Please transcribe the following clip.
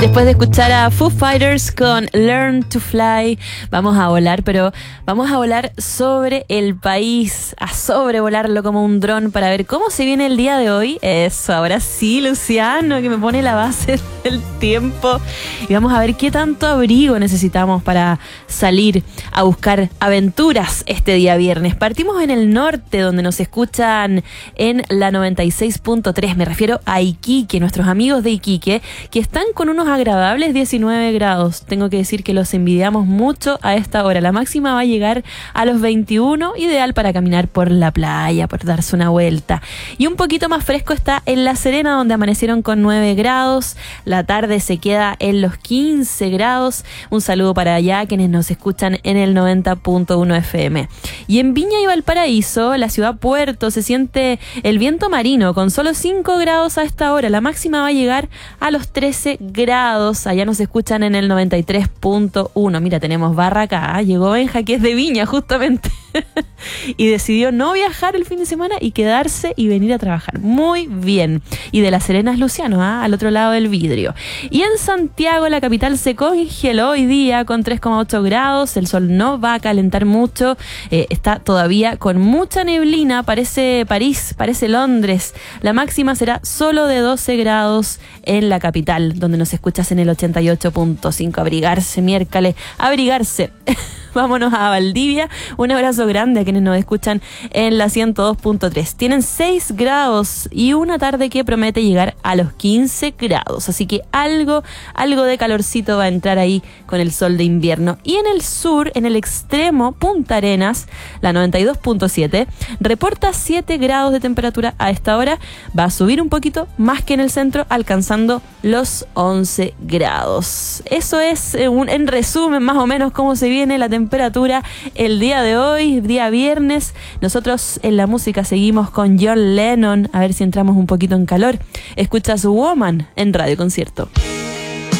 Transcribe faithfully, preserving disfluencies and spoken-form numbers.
Después de escuchar a Foo Fighters con Learn to Fly, vamos a volar, pero vamos a volar sobre el país, a sobrevolarlo como un dron para ver cómo se viene el día de hoy. Eso, ahora sí, Luciano, que me pone la base del tiempo. Y vamos a ver qué tanto abrigo necesitamos para salir a buscar aventuras este día viernes. Partimos en el norte, donde nos escuchan en la noventa y seis punto tres. Me refiero a Iquique, nuestros amigos de Iquique, que están con unos agradables diecinueve grados. Tengo que decir que los envidiamos mucho a esta hora. La máxima va a llegar a los veintiuno, ideal para caminar por la playa, por darse una vuelta. Y un poquito más fresco está en La Serena, donde amanecieron con nueve grados. La tarde se queda en los quince grados. Un saludo para allá, quienes nos escuchan en el noventa punto uno F M. Y en Viña y Valparaíso, la ciudad puerto, se siente el viento marino con solo cinco grados a esta hora. La máxima va a llegar a los trece grados. Allá nos escuchan en el noventa y tres punto uno. Mira, tenemos barra acá. ¿eh? Llegó Benja, que es de Viña, justamente. Y decidió no viajar el fin de semana y quedarse y venir a trabajar. Muy bien. Y de La Serena es Luciano, ¿eh? al otro lado del vidrio. Y en Santiago, la capital, se congeló hoy día con tres coma ocho grados. El sol no va a calentar mucho. Eh, está todavía con mucha neblina. Parece París, parece Londres. La máxima será solo de doce grados en la capital, donde nos escuchas en el ochenta y ocho punto cinco. Abrigarse, miércoles, abrigarse. Vámonos a Valdivia. Un abrazo grande a quienes nos escuchan en la ciento dos punto tres. Tienen seis grados y una tarde que promete llegar a los quince grados. Así que algo, algo de calorcito va a entrar ahí con el sol de invierno. Y en el sur, en el extremo, Punta Arenas, la noventa y dos punto siete, reporta siete grados de temperatura a esta hora. Va a subir un poquito más que en el centro, alcanzando los once grados. Eso es, eh, un, en resumen, más o menos cómo se viene la temperatura temperatura el día de hoy, día viernes. Nosotros en la música seguimos con John Lennon, a ver si entramos un poquito en calor. Escuchas Woman en Radio Concierto.